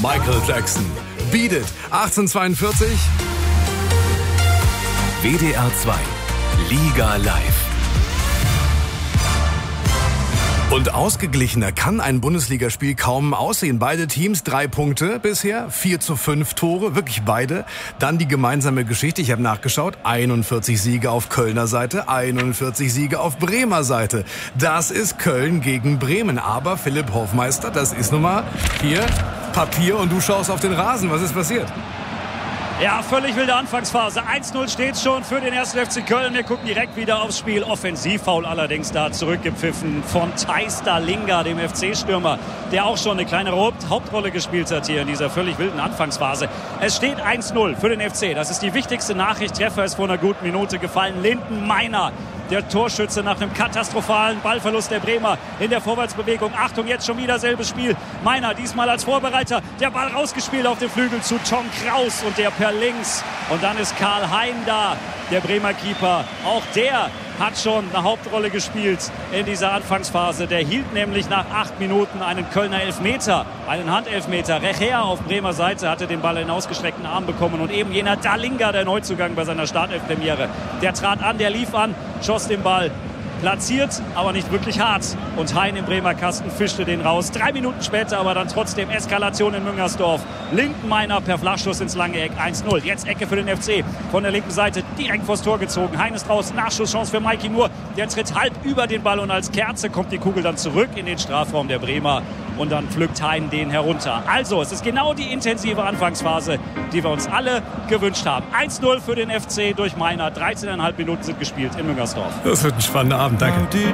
Michael Jackson. Beat It. 1842. WDR 2. Liga live. Und ausgeglichener kann ein Bundesligaspiel kaum aussehen. Beide Teams 3 Punkte bisher, 4:5 Tore, wirklich beide. Dann die gemeinsame Geschichte, ich habe nachgeschaut, 41 Siege auf Kölner Seite, 41 Siege auf Bremer Seite. Das ist Köln gegen Bremen. Aber Philipp Hofmeister, das ist nun mal hier Papier und du schaust auf den Rasen. Was ist passiert? Ja, völlig wilde Anfangsphase. 1:0 steht schon für den 1. FC Köln. Wir gucken direkt wieder aufs Spiel. Offensivfoul allerdings da zurückgepfiffen von Theis Dalinga, dem FC-Stürmer, der auch schon eine kleine Hauptrolle gespielt hat hier in dieser völlig wilden Anfangsphase. Es steht 1:0 für den FC. Das ist die wichtigste Nachricht. Treffer ist vor einer guten Minute gefallen. Linden Meiner, der Torschütze nach einem katastrophalen Ballverlust der Bremer in der Vorwärtsbewegung. Achtung, jetzt schon wieder selbes Spiel. Meiner diesmal als Vorbereiter. Der Ball rausgespielt auf den Flügel zu Tom Kraus und der per links. Und dann ist Karl Hein da, der Bremer Keeper. Auch der hat schon eine Hauptrolle gespielt in dieser Anfangsphase. Der hielt nämlich nach 8 Minuten einen Kölner Elfmeter, einen Handelfmeter. Recher auf Bremer Seite hatte den Ball in ausgestreckten Arm bekommen. Und eben jener Dalinga, der Neuzugang bei seiner Startelf-Premiere, der trat an, der lief an, schoss den Ball. Platziert, aber nicht wirklich hart. Und Hein im Bremer Kasten fischte den raus. 3 Minuten später aber dann trotzdem Eskalation in Müngersdorf. Lindenmeiner per Flachschuss ins lange Eck. 1:0. Jetzt Ecke für den FC. Von der linken Seite direkt vors Tor gezogen. Hein ist raus. Nachschusschance für Maiki Nur. Der tritt halb über den Ball und als Kerze kommt die Kugel dann zurück in den Strafraum der Bremer. Und dann pflückt Hein den herunter. Also, es ist genau die intensive Anfangsphase, die wir uns alle gewünscht haben. 1:0 für den FC durch Meiner. 13,5 Minuten sind gespielt in Müngersdorf. Das wird ein spannender Abend. Danke.